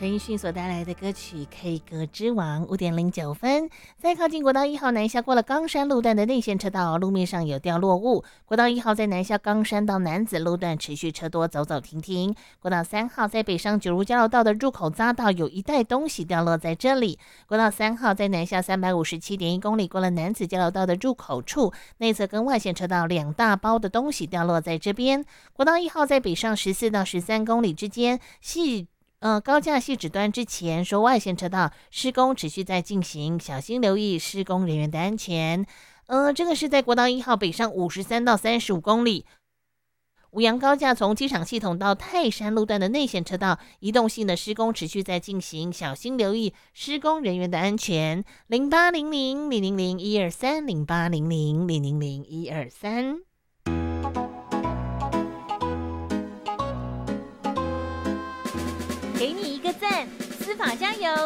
陈奕迅所带来的歌曲 K 歌之王5:09，在靠近国道1号南下过了冈山路段的内线车道，路面上有掉落物。国道1号在南下冈山到楠梓路段持续车多，走走停停。国道3号在北上九如交流道的入口匝道有一袋东西掉落在这里。国道3号在南下357.1公里，过了楠梓交流道的入口处，内侧跟外线车道2大包的东西掉落在这边。国道1号在北上14到13公里之间，高架汐止端之前说外线车道施工持续在进行，小心留意施工人员的安全。这个是在国道1号北上53到35公里。五杨高架从机场系统到泰山路段的内线车道，移动性的施工持续在进行，小心留意施工人员的安全。0800-000-123，0800-000-123。给你一个赞，司法加油！